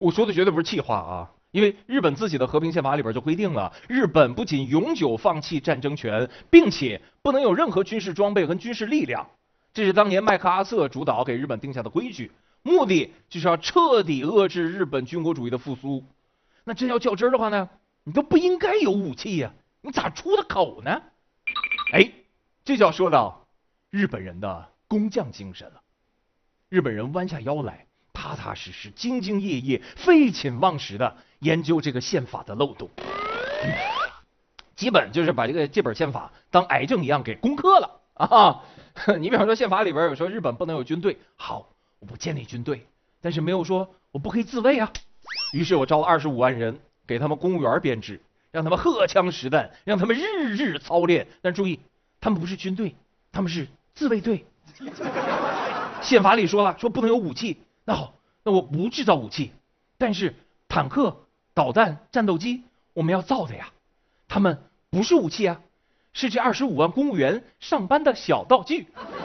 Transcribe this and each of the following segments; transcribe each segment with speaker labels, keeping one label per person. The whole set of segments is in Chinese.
Speaker 1: 我说的绝对不是气话啊，因为日本自己的和平宪法里边就规定了，日本不仅永久放弃战争权，并且不能有任何军事装备和军事力量。这是当年麦克阿瑟主导给日本定下的规矩，目的就是要彻底遏制日本军国主义的复苏。那真要较真的话呢，你都不应该有武器呀，你咋出的口呢？哎，这就要说到日本人的工匠精神了。日本人弯下腰来，踏踏实实、兢兢业业、废寝忘食的研究这个宪法的漏洞，基本就是把这本宪法当癌症一样给攻克了啊！你比方说宪法里边有说日本不能有军队，好，我不建立军队，但是没有说我不可以自卫啊。于是我招了25万人，给他们公务员编制，让他们荷枪实弹，让他们日日操练。但注意，他们不是军队，他们是自卫队。宪法里说了，说不能有武器。那好，那我不制造武器，但是坦克、导弹、战斗机我们要造的呀。他们不是武器啊，是这25万公务员上班的小道具。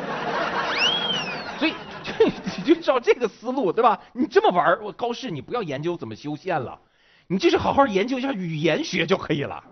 Speaker 1: 所以你就照这个思路，对吧？你这么玩，我高适你不要研究怎么修宪了，你就是好好研究一下语言学就可以了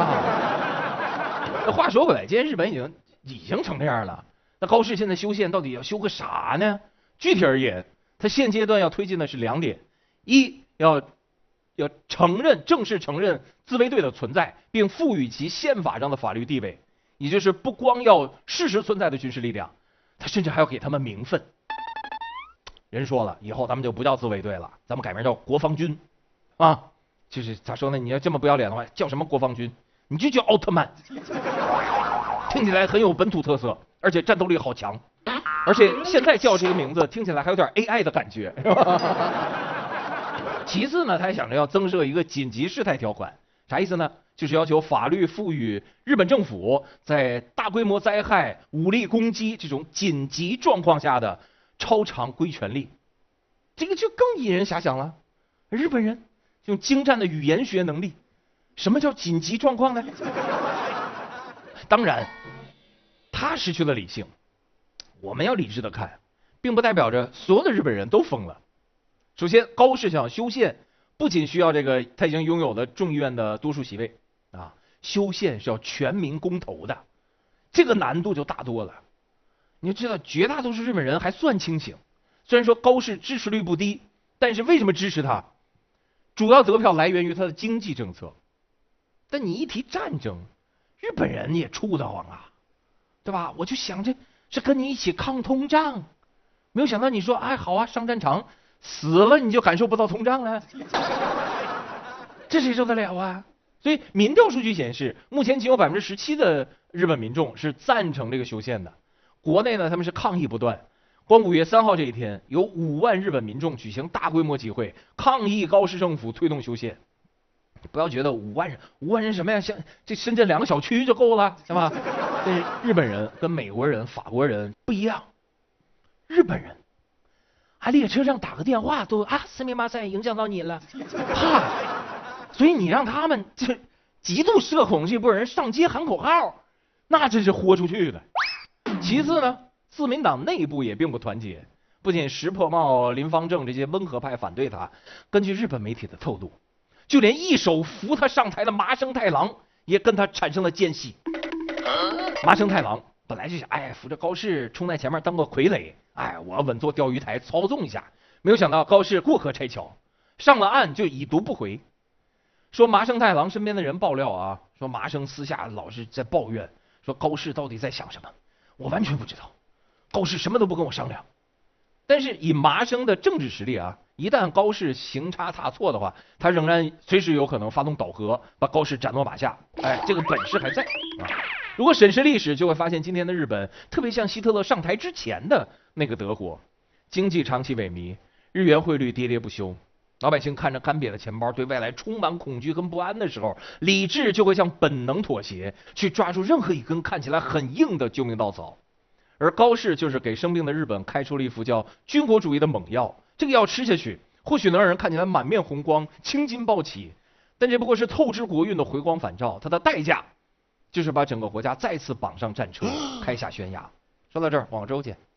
Speaker 1: 啊。话说回来，今天日本已经成这样了，那高适现在修宪到底要修个啥呢？具体而言，他现阶段要推进的是2点：一要正式承认自卫队的存在，并赋予其宪法上的法律地位，也就是不光要事实存在的军事力量，他甚至还要给他们名分。人说了，以后咱们就不叫自卫队了，咱们改名叫国防军啊。就是咋说呢？你要这么不要脸的话，叫什么国防军？你就叫奥特曼，听起来很有本土特色，而且战斗力好强。而且现在叫这个名字，听起来还有点 AI 的感觉，是吧？其次呢，他还想着要增设一个紧急事态条款，啥意思呢？就是要求法律赋予日本政府在大规模灾害、武力攻击这种紧急状况下的超常规权力。这个就更引人遐想了。日本人用精湛的语言学能力，什么叫紧急状况呢？当然，他失去了理性。我们要理智的看，并不代表着所有的日本人都疯了。首先，高适想修宪，不仅需要他已经拥有的众议院的多数席位啊，修宪是要全民公投的，这个难度就大多了。你要知道，绝大多数日本人还算清醒，虽然说高适支持率不低，但是为什么支持他？主要得票来源于他的经济政策。但你一提战争，日本人也怵得慌啊，对吧？我就想着是跟你一起抗通胀，没有想到你说哎好啊，上战场死了你就感受不到通胀了，这谁受得了啊？所以民调数据显示，目前仅有17%的日本民众是赞成这个修宪的。国内呢，他们是抗议不断。光5月3号这一天，有5万日本民众举行大规模集会，抗议高市政府推动修宪。不要觉得5万人什么呀，像这深圳2个小区就够了，是吧？但是日本人跟美国人、法国人不一样，日本人列车上打个电话都斯密马塞影响到你了，怕，所以你让他们这极度社恐这波人上街喊口号，那真是豁出去了。其次呢，自民党内部也并不团结，不仅石破茂、林芳正这些温和派反对他，根据日本媒体的透露，就连一手扶他上台的麻生太郎也跟他产生了间隙。麻生太郎本来就想扶着高适冲在前面当个傀儡，我要稳坐钓鱼台操纵一下，没有想到高适过河拆桥，上了岸就已读不回。说麻生太郎身边的人爆料说麻生私下老是在抱怨，说高适到底在想什么，我完全不知道，高适什么都不跟我商量。但是以麻生的政治实力一旦高适行差踏错的话，他仍然随时有可能发动倒戈，把高适斩落马下。这个本事还在如果审视历史，就会发现今天的日本特别像希特勒上台之前的那个德国，经济长期萎靡，日元汇率跌跌不休，老百姓看着干瘪的钱包，对未来充满恐惧跟不安的时候，理智就会向本能妥协，去抓住任何一根看起来很硬的救命稻草。而高适就是给生病的日本开出了一副叫军国主义的猛药，这个药吃下去，或许能让人看起来满面红光，青筋暴起，但这不过是透支国运的回光返照，它的代价就是把整个国家再次绑上战车，开下悬崖。说到这儿，广州见。